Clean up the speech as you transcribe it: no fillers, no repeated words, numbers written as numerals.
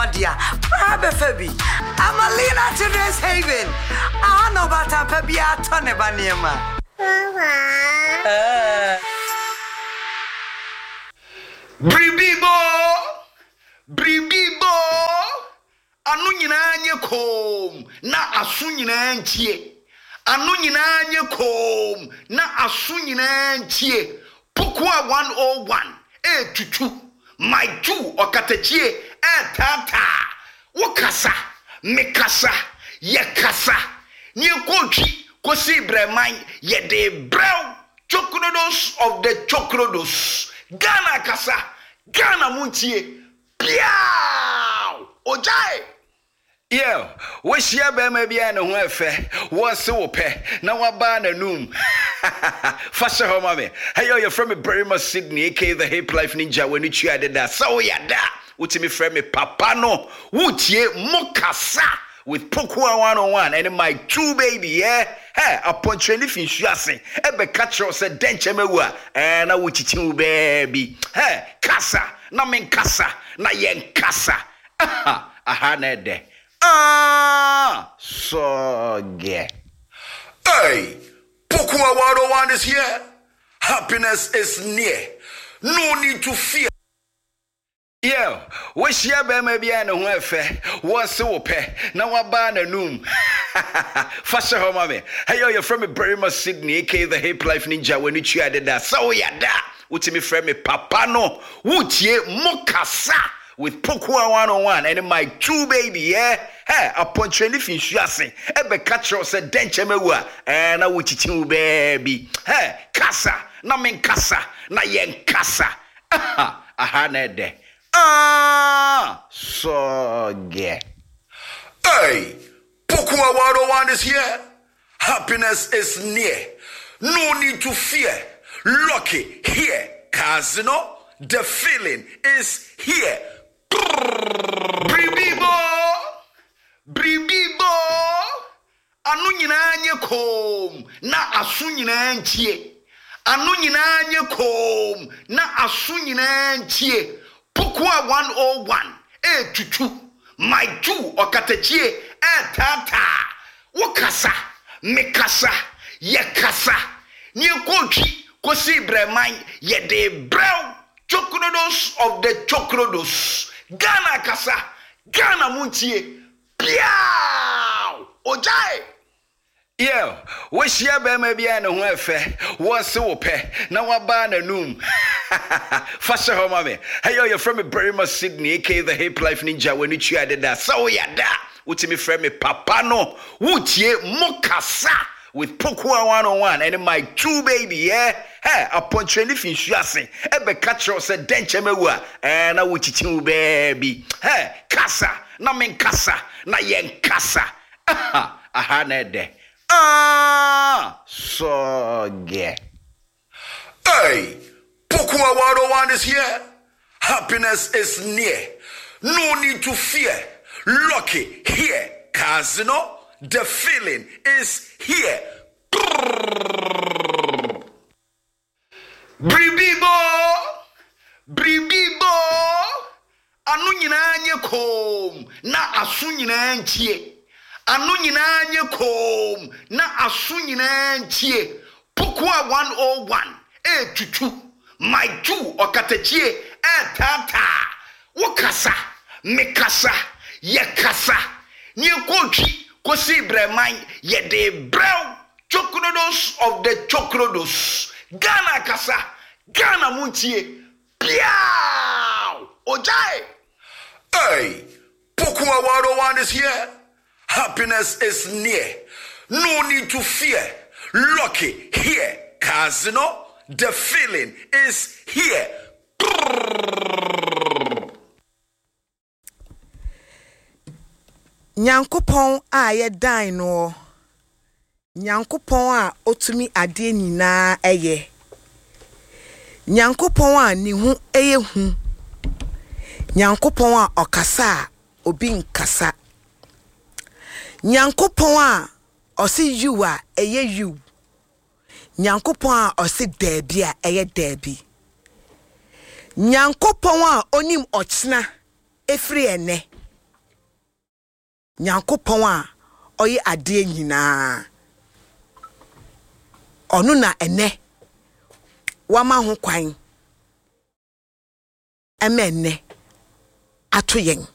Madia, Prabe Febi, Amalina Children's Haven. I know about Pabia Tonebaniema. Bribibo, anu nyina nye kom na asu nyina ntie. Anu nyina nye kom na asu nyina ntie. Pokua 101 tutu my two okatachie tata wokasa mekasa yekasa ni kochi kosi breman ye de brow chocrodos of the chocrodos Ghana kasa Ghana muntie piao ojai yeah we share be ma bia ne ho efe wo se wo pe na wa ba na num fashion home me hey yo from me Berima Sydney aka the Hip Life Ninja when you chia da so ya da utimi frame me papa no wutie mokasa with Pokua 101 and my two baby yeah hey upon training fin shuase ebe catch us denche mewa and na wuchichi baby hey kasa na men kasa na yen kasa aha na de so yeah hey Pokua 101 is here. Happiness is near. No need to fear. Yeah, we share be maybe an ho efe. Wo se wo pe na wa ba na num. Fashion home me. Hey yo, you're from me Berima Sydney aka the Hip Life Ninja when you chia da. So ya da. Utimi frame me papa no. Wutie mokasa with Pokua 101 and my two baby yeah hey upon training fin shuase ebe catch us denche mewa and na wuchichi baby hey kasa na men kasa na yen kasa aha na de so yeah hey Pokua 101 is here. Happiness is near. No need to fear. Lucky here Casino the feeling is here. Bribibo anu nyina nye kom na asu nyina ntie anu nyina nye kom na asu nyina ntie Pokua 101 tutu my two okatachie tata wokasa mekasa yekasa ni kochi kosi breman ye de brow chocrodos of the chocrodos Ghana kasa Ghana muntie piao ojai yeah we share be ma bia ne ho efe wo se wo pe na wa ba na num fashion home me hey yo you're from me Berima Sydney aka the Hip Life Ninja when you chia da so ya da utimi frame me papa no wutie mokasa with Pokua 101 and my two baby yeah hey upon training fin shuase ebe catch us denche mewa and na wuchichi baby hey kasa na men kasa na yen kasa aha na de so yeah hey Pokua 101 is here. Happiness is near. No need to fear. Lucky here Casino the feeling is here. Bribibo anu nyina nye kom na asu nyina ntie anu nyina nye kom na asu nyina ntie Pokua 101 tutu my two okatachie tata wokasa mekasa yekasa ni kochi kosi breman ye de brow chocrodos of the chocrodos Ghana kasa Ghana muntie piao ojai hey Pokua 101 is here. Happiness is near. No need to fear. Lucky here Casino the feeling is here. Nyankopon a ye dan no. Nyankopon a otumi ade nyina eye. Nyankopon a ni hu eye hu. Nyankopon a okasa obi nkasa. Nyankopon a osi you a eye you. Nyankopon a osi debi a eye debi. Nyankopon a onim ochna efri ene Nyankopɔn a ɔyɛ adeɛ nyinaa ɔno na ene wama ho kwan eme ene ato yen